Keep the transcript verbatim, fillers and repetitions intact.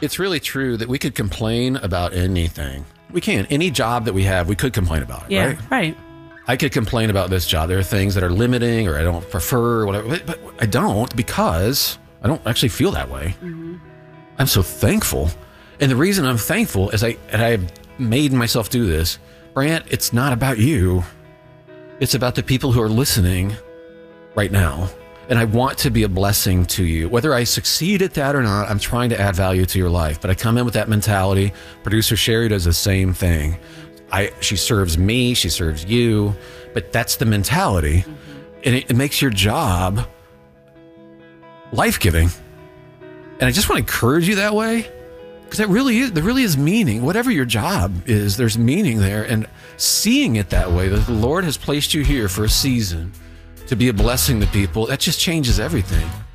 It's really true that we could complain about anything. We can. Any job that we have, we could complain about it, Yeah, right? right. I could complain about this job. There are things that are limiting or I don't prefer or whatever, but, but I don't because I don't actually feel that way. Mm-hmm. I'm so thankful. And the reason I'm thankful is I, and I've made myself do this, Brant, it's not about you. It's about the people who are listening right now. And I want to be a blessing to you. Whether I succeed at that or not, I'm trying to add value to your life. But I come in with that mentality. Producer Sherry does the same thing. I, she serves me, she serves you, but that's the mentality. Mm-hmm. And it, it makes your job life-giving. And I just want to encourage you that way, because that really is, there really is meaning. Whatever your job is, there's meaning there. And seeing it that way, that the Lord has placed you here for a season to be a blessing to people, that just changes everything.